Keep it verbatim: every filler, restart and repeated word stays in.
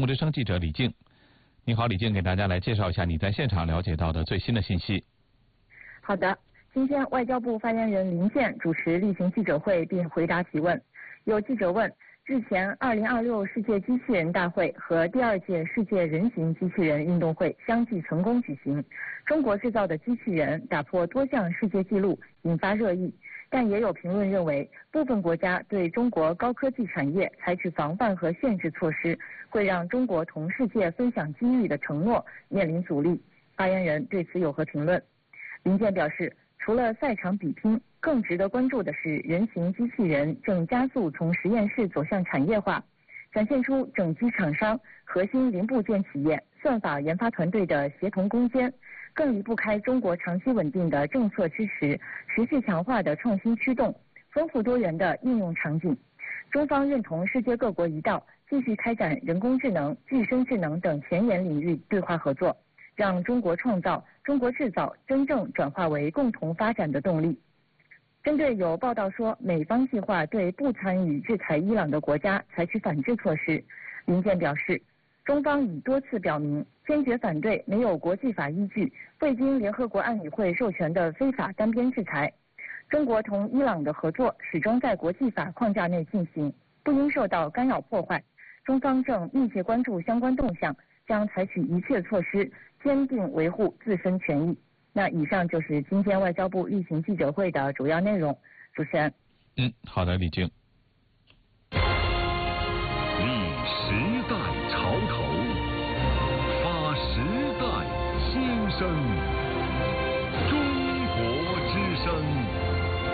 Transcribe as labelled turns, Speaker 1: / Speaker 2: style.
Speaker 1: 中国之声记者李静。你好，李静，给大家来介绍一下你在现场了解到的最新的信息。
Speaker 2: 好的，今天外交部发言人林健主持例行记者会并回答提问。有记者问，日前二零二六世界机器人大会和第二届世界人形机器人运动会相继成功举行，中国制造的机器人打破多项世界纪录，引发热议。但也有评论认为，部分国家对中国高科技产业采取防范和限制措施，会让中国同世界分享机遇的承诺面临阻力。发言人对此有何评论？林健表示，除了赛场比拼，更值得关注的是人形机器人正加速从实验室走向产业化，展现出整机厂商、核心零部件企业、算法研发团队的协同攻坚，更离不开中国长期稳定的政策支持、持续强化的创新驱动、丰富多元的应用场景。中方认同世界各国一道，继续开展人工智能、具身智能等前沿领域对话合作，让中国创造、中国制造真正转化为共同发展的动力。针对有报道说美方计划对不参与制裁伊朗的国家采取反制措施，林健表示，中方已多次表明坚决反对没有国际法依据、未经联合国安理会授权的非法单边制裁。中国同伊朗的合作始终在国际法框架内进行，不应受到干扰破坏。中方正密切关注相关动向，将采取一切措施，坚定维护自身权益。那以上就是今天外交部例行记者会的主要内容。主持人。
Speaker 1: 嗯，好的，李静。